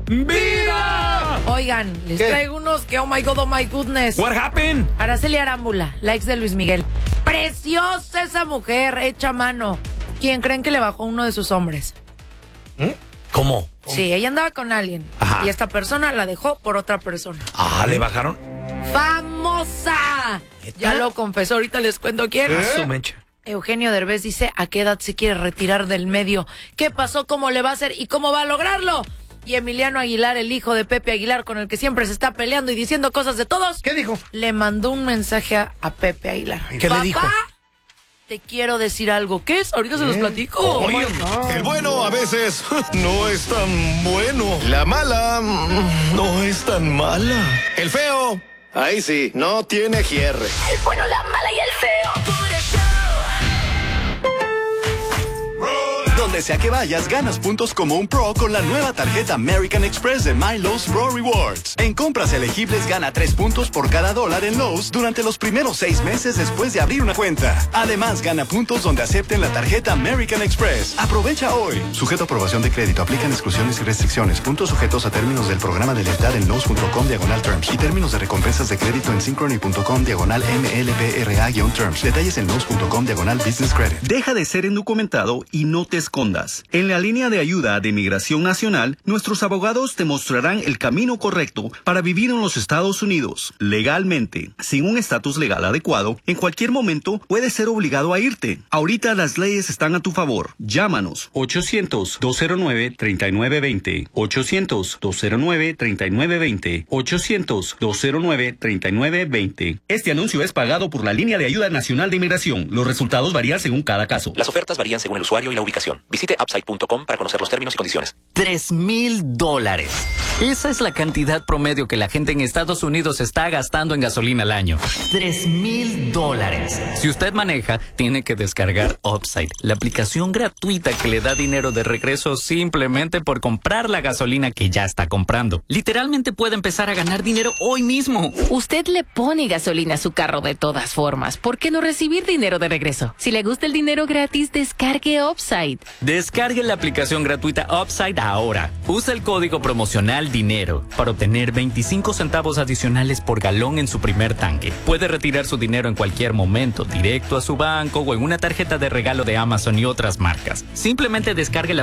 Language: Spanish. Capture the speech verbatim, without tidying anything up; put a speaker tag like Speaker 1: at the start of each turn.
Speaker 1: ¡Vida!
Speaker 2: Oigan, les
Speaker 3: ¿Qué?
Speaker 2: traigo unos que, oh my God, oh my goodness.
Speaker 1: What happened?
Speaker 2: Araceli Arámbula, la ex de Luis Miguel. Preciosa esa mujer, hecha a mano. ¿Quién creen que le bajó uno de sus hombres?
Speaker 1: ¿Eh? ¿Cómo?
Speaker 2: Sí, ella andaba con alguien.
Speaker 1: Ajá.
Speaker 2: Y esta persona la dejó por otra persona.
Speaker 1: Ah, ¿le bajaron?
Speaker 2: ¡Famosa! Ya lo confesó, ahorita les cuento quién.
Speaker 1: ¿Eh? Su mecha.
Speaker 2: Eugenio Derbez dice a qué edad se quiere retirar del medio. ¿Qué pasó? ¿Cómo le va a hacer? ¿Y cómo va a lograrlo? Y Emiliano Aguilar, el hijo de Pepe Aguilar, con el que siempre se está peleando y diciendo cosas de todos.
Speaker 3: ¿Qué dijo?
Speaker 2: Le mandó un mensaje a, a Pepe Aguilar.
Speaker 1: ¿Qué le dijo?
Speaker 2: Te quiero decir algo. ¿Qué es? Ahorita se los platico.
Speaker 1: Oye,
Speaker 4: El bueno a veces no es tan bueno. La mala mm, no es tan mala. El feo, ahí sí, no tiene hierre.
Speaker 2: El bueno, la mala y el feo.
Speaker 5: Donde sea que vayas, ganas puntos como un pro con la nueva tarjeta American Express de My Lowe's Pro Rewards. En compras elegibles gana tres puntos por cada dólar en Lowe's durante los primeros seis meses después de abrir una cuenta. Además, gana puntos donde acepten la tarjeta American Express. Aprovecha hoy. Sujeto a aprobación de crédito. Aplican exclusiones y restricciones. Puntos sujetos a términos del programa de lealtad en Lowe's.com diagonal terms. Y términos de recompensas de crédito en Synchrony.com diagonal M L P R A-terms. Detalles en Lowe's.com diagonal business credit.
Speaker 6: Deja de ser indocumentado y no te escondas. En la línea de ayuda de Migración Nacional, nuestros abogados te mostrarán el camino correcto para vivir en los Estados Unidos legalmente. Sin un estatus legal adecuado, en cualquier momento puedes ser obligado a irte. Ahorita las leyes están a tu favor. Llámanos ochocientos, dos cero nueve, treinta y nueve veinte, ochocientos, dos cero nueve, treinta y nueve veinte, ochocientos, dos cero nueve, treinta y nueve veinte. Este anuncio es pagado por la Línea de Ayuda Nacional de Inmigración. Los resultados varían según cada caso.
Speaker 7: Las ofertas varían según el usuario y la ubicación. Visite upside punto com para conocer los términos y condiciones.
Speaker 8: Tres mil dólares. Esa es la cantidad promedio que la gente en Estados Unidos está gastando en gasolina al año. Tres mil dólares. Si usted maneja, tiene que descargar Upside, la aplicación gratuita que le da dinero de regreso simplemente por comprar la gasolina que ya está comprando. Literalmente puede empezar a ganar dinero hoy mismo.
Speaker 9: Usted le pone gasolina a su carro de todas formas. ¿Por qué no recibir dinero de regreso? Si le gusta el dinero gratis, descargue Upside.
Speaker 8: Descargue la aplicación gratuita Upside ahora. Usa el código promocional DINERO para obtener veinticinco centavos adicionales por galón en su primer tanque. Puede retirar su dinero en cualquier momento, directo a su banco o en una tarjeta de regalo de Amazon y otras marcas. Simplemente descargue la